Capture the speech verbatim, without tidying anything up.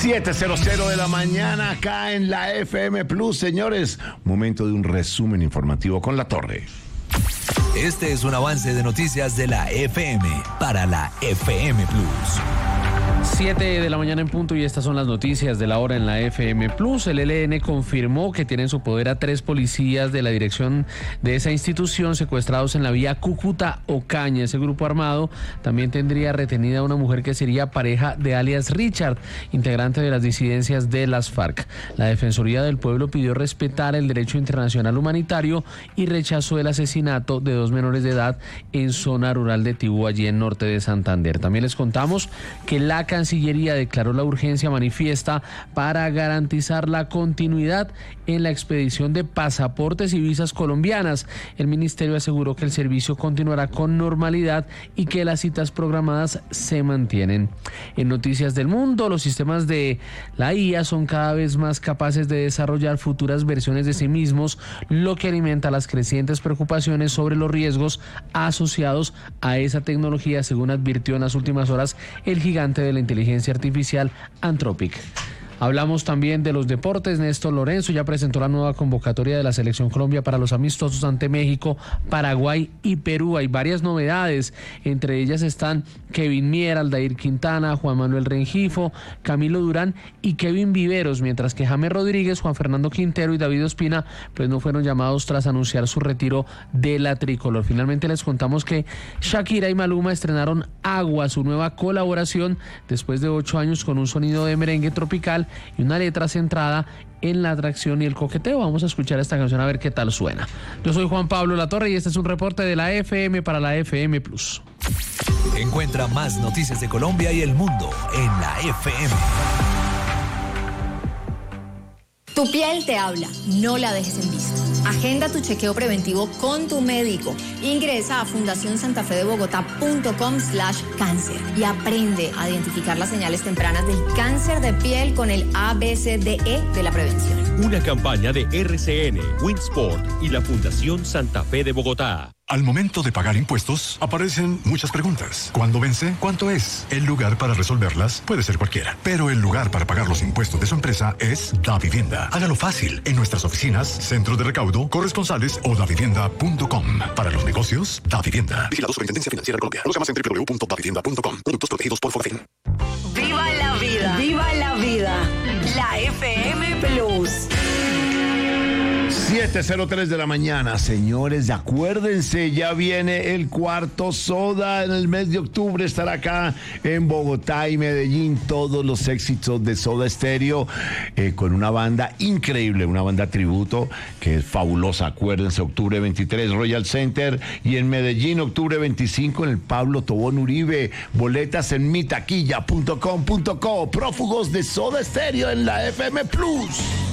siete cero cero de la mañana acá en la F M Plus, señores. Momento de un resumen informativo con La Torre. Este es un avance de noticias de la F M para la F M Plus. siete de la mañana en punto y estas son las noticias de la hora en la F M Plus. El E L N confirmó que tiene en su poder a tres policías de la dirección de esa institución secuestrados en la vía Cúcuta-Ocaña. Ese grupo armado también tendría retenida a una mujer que sería pareja de alias Richard, integrante de las disidencias de las FARC. La Defensoría del Pueblo pidió respetar el derecho internacional humanitario y rechazó el asesinato de dos menores de edad en zona rural de Tibú, allí en norte de Santander. También les contamos que la Cancillería declaró la urgencia manifiesta para garantizar la continuidad en la expedición de pasaportes y visas colombianas. El ministerio aseguró que el servicio continuará con normalidad y que las citas programadas se mantienen. En noticias del mundo, los sistemas de la I A son cada vez más capaces de desarrollar futuras versiones de sí mismos, lo que alimenta las crecientes preocupaciones sobre los riesgos asociados a esa tecnología, según advirtió en las últimas horas el gigante de la inteligencia artificial Anthropic. Hablamos también de los deportes. Néstor Lorenzo ya presentó la nueva convocatoria de la Selección Colombia para los amistosos ante México, Paraguay y Perú. Hay varias novedades, entre ellas están Kevin Mier, Aldair Quintana, Juan Manuel Rengifo, Camilo Durán y Kevin Viveros, mientras que James Rodríguez, Juan Fernando Quintero y David Ospina pues no fueron llamados tras anunciar su retiro de la tricolor. Finalmente les contamos que Shakira y Maluma estrenaron Agua, su nueva colaboración, después de ocho años, con un sonido de merengue tropical y una letra centrada en la atracción y el coqueteo. Vamos a escuchar esta canción a ver qué tal suena. Yo soy Juan Pablo Latorre y este es un reporte de la F M para la F M Plus. Encuentra más noticias de Colombia y el mundo en la F M. Tu piel te habla, no la dejes en visto. Agenda tu chequeo preventivo con tu médico. Ingresa a fundación santa fe de bogotá punto com slash cáncer y aprende a identificar las señales tempranas del cáncer de piel con el A B C D E de la prevención. Una campaña de R C N, Winsport y la Fundación Santa Fe de Bogotá. Al momento de pagar impuestos, aparecen muchas preguntas. ¿Cuándo vence? ¿Cuánto es? El lugar para resolverlas puede ser cualquiera, pero el lugar para pagar los impuestos de su empresa es Davivienda. Hágalo fácil en nuestras oficinas, centros de recaudo, corresponsales o davivienda punto com. Para los negocios, Davivienda. Vigilado Superintendencia Financiera de Colombia. Conozca más en doble u doble u doble u punto davivienda punto com. Productos protegidos por Forfin. ¡Viva la vida! ¡Viva la vida! La F M Plus. siete cero tres de la mañana, señores, acuérdense, ya viene el cuarto Soda en el mes de octubre, estará acá en Bogotá y Medellín, todos los éxitos de Soda Stereo, eh, con una banda increíble, una banda tributo que es fabulosa. Acuérdense, octubre veintitrés, Royal Center, y en Medellín, octubre veinticinco, en el Pablo Tobón Uribe. Boletas en mi taquilla punto com punto co. Prófugos de Soda Stereo en la F M Plus.